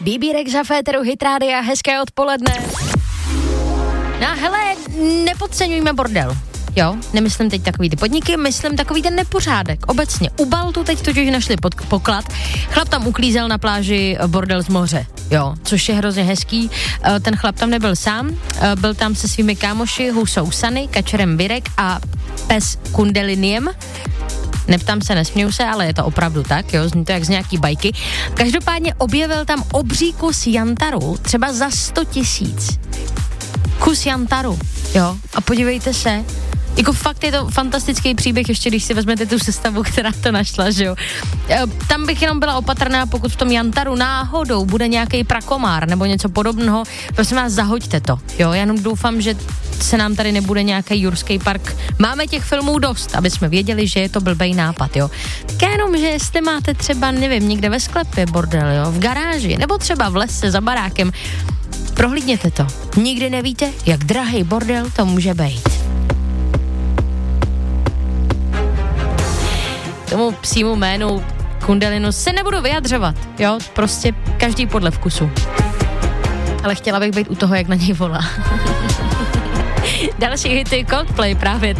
Bíbírek za Féteru Hit Rádia, hezké odpoledne. No hele, nepodceňujme bordel. Jo, nemyslím teď takový ty podniky, myslím takový ten nepořádek. Obecně, u Baltu teď totiž našli poklad. Chlap tam uklízel na pláži bordel z moře, jo, což je hrozně hezký. Ten chlap tam nebyl sám, byl tam se svými kámoši, housou Sunny, kačerem Birek a pes Kundeliniem. Neptám se, nesměju se, ale je to opravdu tak, jo, zní to jak z nějaký bajky. Každopádně objevil tam obří kus jantaru, třeba za 100 000. Kus jantaru, jo, a podívejte se, jako fakt je to fantastický příběh, ještě když si vezmete tu sestavu, která to našla, že jo. Tam bych jenom byla opatrná, pokud v tom jantaru náhodou bude nějaký prakomár nebo něco podobného, prosím vás, zahoďte to, jo. Já jenom doufám, že se nám tady nebude nějaký jurský park. Máme těch filmů dost, aby jsme věděli, že je to blbej nápad, jo. Tak jenom, že jestli máte třeba, nevím, někde ve sklepě bordel, jo, v garáži, nebo třeba v lese za barákem, prohlídněte to. Nikdy nevíte, jak drahý bordel to může být. Tomu psímu jménu Kundelinu se nebudu vyjadřovat, jo, prostě každý podle vkusu. Ale chtěla bych být u toho, jak na něj volá. Další hity Coldplay právě